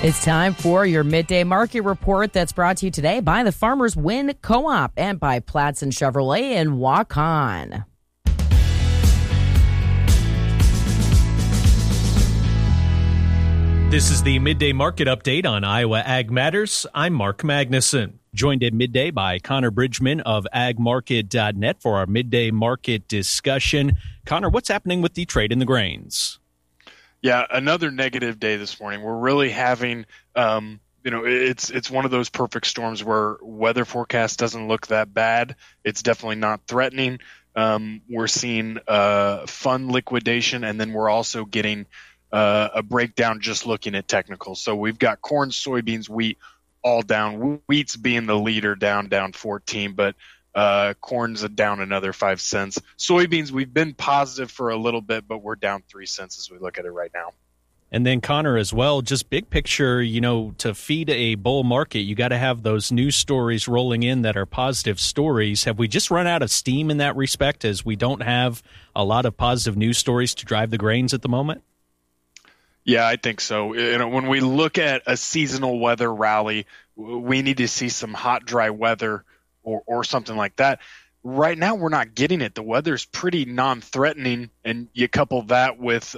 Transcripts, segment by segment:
It's time for your midday market report that's brought to you today by the Farmers Win Co-op and by Platson Chevrolet in Waukon. This is the Midday Market Update on Iowa Ag Matters. I'm Mark Magnuson, joined at midday by Connor Bridgman of agmarket.net for our midday market discussion. Connor, what's happening with the trade in the grains? Yeah, another negative day this morning. We're really having, it's one of those perfect storms where weather forecast doesn't look that bad. It's definitely not threatening. We're seeing fund liquidation, and then we're also getting a breakdown just looking at technicals. So we've got corn, soybeans, wheat all down. Wheat's being the leader, down 14, but corn's down another 5 cents. Soybeans, we've been positive for a little bit, but we're down 3 cents as we look at it right now. And then, Connor, as well, just big picture, to feed a bull market, you got to have those news stories rolling in that are positive stories. Have we just run out of steam in that respect as we don't have a lot of positive news stories to drive the grains at the moment? Yeah, I think so. When we look at a seasonal weather rally, we need to see some hot, dry weather or something like that. Right now, we're not getting it. The weather's pretty non-threatening, and you couple that with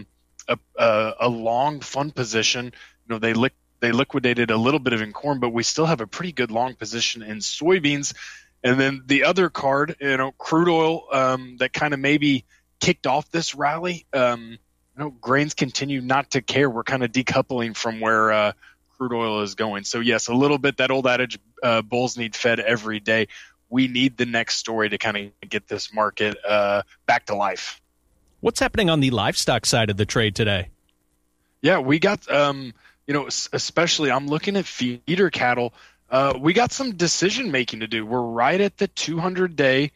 a long fund position. They liquidated a little bit of in corn, but we still have a pretty good long position in soybeans. And then the other card, crude oil, that kind of maybe kicked off this rally. Grains continue not to care. We're kind of decoupling from where crude oil is going. So, yes, a little bit that old adage, bulls need fed every day. We need the next story to kind of get this market back to life. What's happening on the livestock side of the trade today? Yeah, we got, especially I'm looking at feeder cattle. We got some decision-making to do. We're right at the 200-day.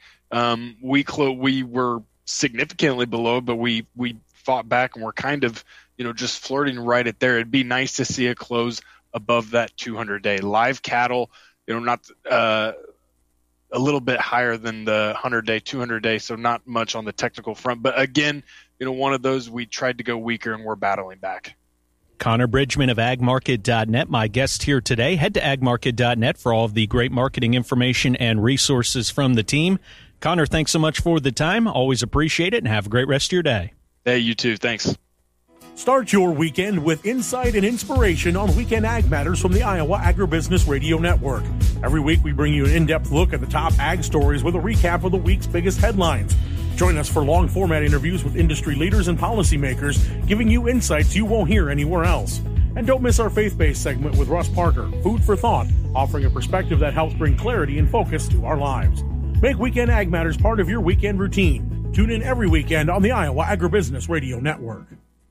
We were significantly below, but we fought back, and we're kind of, just flirting right at there. It'd be nice to see a close above that 200-day. Live cattle, not a little bit higher than the 100-day, 200-day, so not much on the technical front. But again, one of those we tried to go weaker, and we're battling back. Connor Bridgman of agmarket.net, my guest here today. Head to agmarket.net for all of the great marketing information and resources from the team. Connor, thanks so much for the time. Always appreciate it, and have a great rest of your day. Hey, you too. Thanks. Start your weekend with insight and inspiration on Weekend Ag Matters from the Iowa Agribusiness Radio Network. Every week we bring you an in-depth look at the top ag stories with a recap of the week's biggest headlines. Join us for long-format interviews with industry leaders and policymakers, giving you insights you won't hear anywhere else. And don't miss our faith-based segment with Russ Parker, Food for Thought, offering a perspective that helps bring clarity and focus to our lives. Make Weekend Ag Matters part of your weekend routine. Tune in every weekend on the Iowa Agribusiness Radio Network.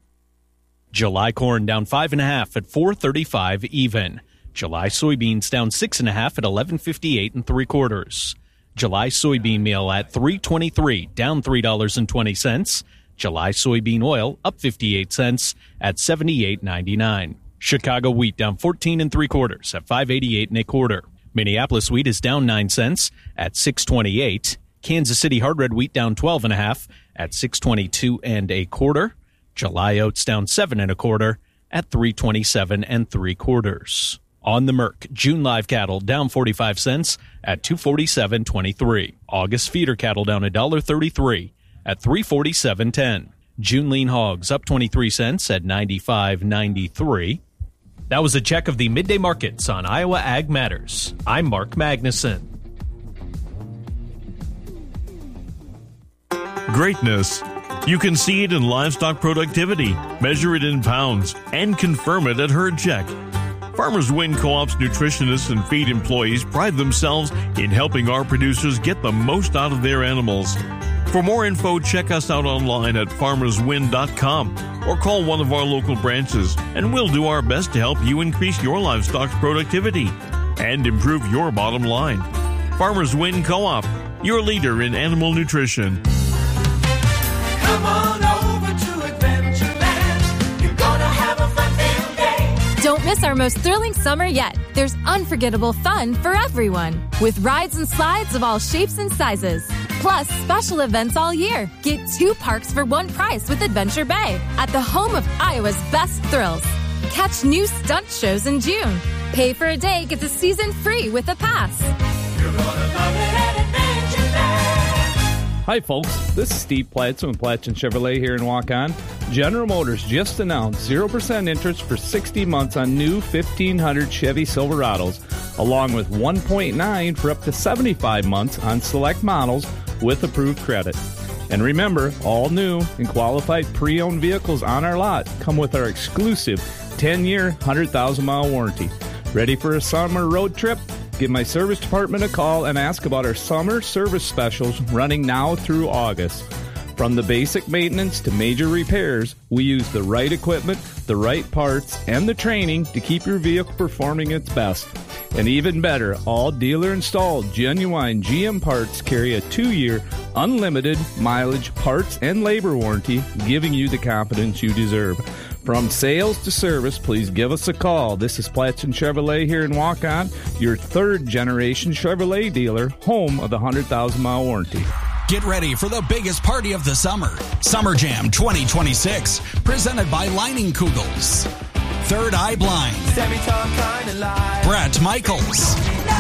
July corn down 5.5 at $4.35 even. July soybeans down 6.5 at $11.58 3/4. July soybean meal at $3.23, down $3.20. July soybean oil up 58 cents at $78.99. Chicago wheat down 14 3/4 at $5.88 1/4. Minneapolis wheat is down 9 cents at $6.28. Kansas City hard red wheat down 12.5 at $6.22 1/4. July oats down 7 1/4 at $3.27 3/4. On the Merc, June live cattle down 45 cents at $247.23. August feeder cattle down $1.33 at $347.10. June lean hogs up 23 cents at $95.93. That was a check of the midday markets on Iowa Ag Matters. I'm Mark Magnuson. Greatness. You can see it in livestock productivity, measure it in pounds, and confirm it at Herd Check. Farmers Win Co-op's nutritionists and feed employees pride themselves in helping our producers get the most out of their animals. For more info, check us out online at farmerswin.com or call one of our local branches, and we'll do our best to help you increase your livestock's productivity and improve your bottom line. Farmers Win Co-op, your leader in animal nutrition. Come on over to Adventureland. You're gonna have a fun-filled day. Don't miss our most thrilling summer yet. There's unforgettable fun for everyone, with rides and slides of all shapes and sizes. Plus, special events all year. Get 2 parks for one price with Adventure Bay, at the home of Iowa's best thrills. Catch new stunt shows in June. Pay for a day, get the season free with a pass. You're gonna love it at Adventureland. Hi, folks. This is Steve Platson with Platson Chevrolet here in Waukon. General Motors just announced 0% interest for 60 months on new 1500 Chevy Silverados, along with 1.9 for up to 75 months on select models with approved credit. And remember, all new and qualified pre-owned vehicles on our lot come with our exclusive 10-year, 100,000-mile warranty. Ready for a summer road trip? Give my service department a call and ask about our summer service specials running now through August. From the basic maintenance to major repairs, we use the right equipment, the right parts, and the training to keep your vehicle performing its best. And even better, all dealer-installed genuine GM parts carry a 2-year unlimited mileage parts and labor warranty, giving you the confidence you deserve. From sales to service, please give us a call. This is Platson Chevrolet here in Waukon, your third-generation Chevrolet dealer, home of the 100,000-mile warranty. Get ready for the biggest party of the summer. Summer Jam 2026, presented by Lining Kugels. Third Eye Blind. Brett Michaels.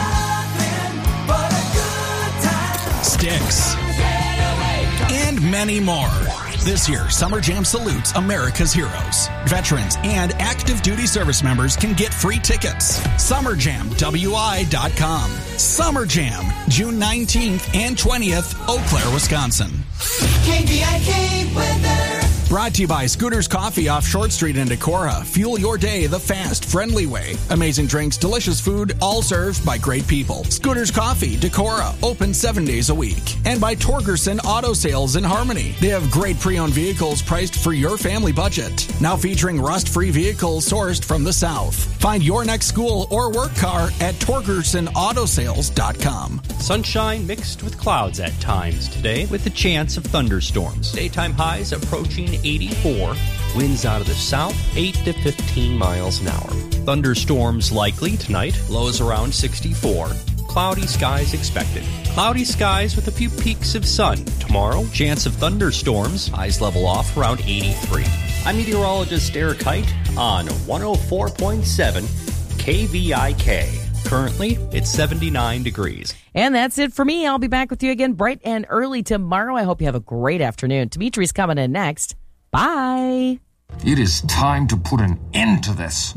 Styx. And many more. This year, Summer Jam salutes America's heroes. Veterans and active duty service members can get free tickets. SummerJamWI.com. Summer Jam, June 19th and 20th, Eau Claire, Wisconsin. KVIK weather. Brought to you by Scooters Coffee off Short Street in Decorah. Fuel your day the fast, friendly way. Amazing drinks, delicious food, all served by great people. Scooters Coffee, Decorah, open 7 days a week. And by Torgerson Auto Sales in Harmony. They have great pre-owned vehicles priced for your family budget. Now featuring rust-free vehicles sourced from the South. Find your next school or work car at TorgersonAutosales.com. Sunshine mixed with clouds at times today with a chance of thunderstorms. Daytime highs approaching 84. Winds out of the south, 8 to 15 miles an hour. Thunderstorms likely tonight, lows around 64. Cloudy skies expected. Cloudy skies with a few peaks of sun. Tomorrow, chance of thunderstorms, highs level off around 83. I'm meteorologist Eric Height on 104.7 KVIK. Currently, it's 79 degrees. And that's it for me. I'll be back with you again bright and early tomorrow. I hope you have a great afternoon. Dimitri's coming in next. Bye. It is time to put an end to this.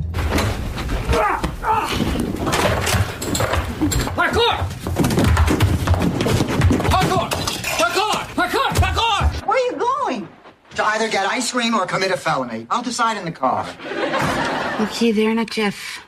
Parkour! Parkour! Parkour! Parkour! Parkour! Where are you going? To either get ice cream or commit a felony. I'll decide in the car. Okay, there, now, Jeff.